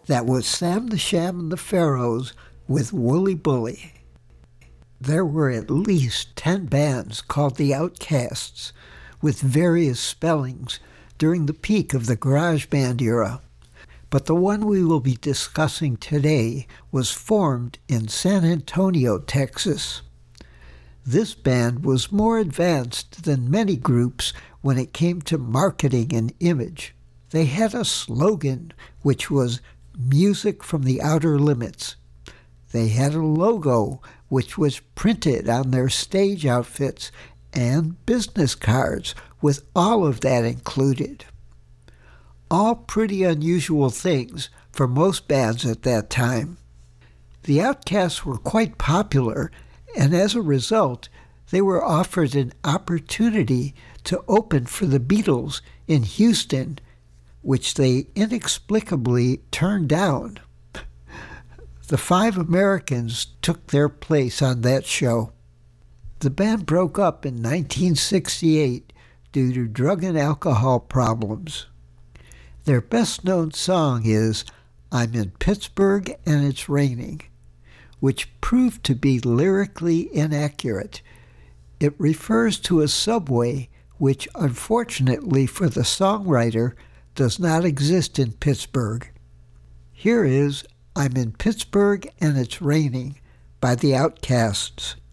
That was Sam the Sham and the Pharaohs with Wooly Bully. There were at least 10 bands called the Outcasts, with various spellings, during the peak of the garage band era. But the one we will be discussing today was formed in San Antonio, Texas. This band was more advanced than many groups when it came to marketing and image. They had a slogan, which was "Music from the Outer Limits." They had a logo, which was printed on their stage outfits, and business cards, with all of that included. All pretty unusual things for most bands at that time. The Outcasts were quite popular, and as a result, they were offered an opportunity to open for the Beatles in Houston, which they inexplicably turned down. The 5 Americans took their place on that show. The band broke up in 1968 due to drug and alcohol problems. Their best-known song is "I'm in Pittsburgh and It's Raining," which proved to be lyrically inaccurate. It refers to a subway which, unfortunately for the songwriter, does not exist in Pittsburgh. Here is "I'm in Pittsburgh and It's Raining" by the Outcasts.